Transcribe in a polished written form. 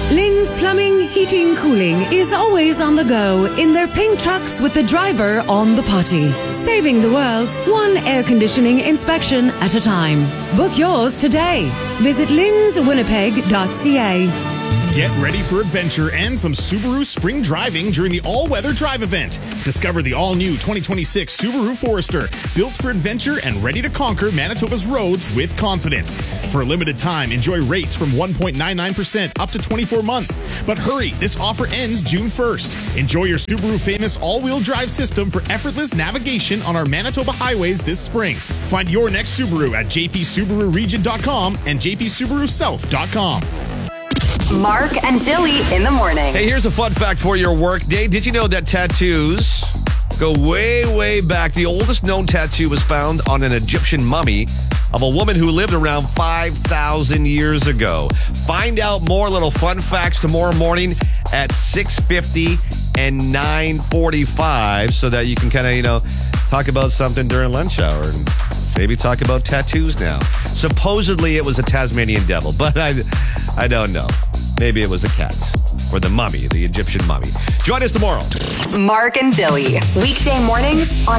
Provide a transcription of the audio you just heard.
Lynn's Plumbing, Heating, Cooling is always on the go in their pink trucks with the driver on the potty. Saving the world, one air conditioning inspection at a time. Book yours today. Visit linnswinnipeg.ca. Get ready for adventure and some Subaru spring driving during the all-weather drive event. Discover the all-new 2026 Subaru Forester, built for adventure and ready to conquer Manitoba's roads with confidence. For a limited time, enjoy rates from 1.99% up to 24 months. But hurry, this offer ends June 1st. Enjoy your Subaru famous all-wheel drive system for effortless navigation on our Manitoba highways this spring. Find your next Subaru at jpsubaruregion.com and jpsubarusouth.com. Mark and Dilly in the morning. Hey, here's a fun fact for your work day. Did you know that tattoos go way, way back? The oldest known tattoo was found on an Egyptian mummy of a woman who lived around 5,000 years ago. Find out more little fun facts tomorrow morning at 6:50 and 9:45 so that you can kind of, talk about something during lunch hour and maybe talk about tattoos now. Supposedly it was a Tasmanian devil, but I don't know. Maybe it was a cat or the mummy, the Egyptian mummy. Join us tomorrow. Mark and Dilly, weekday mornings on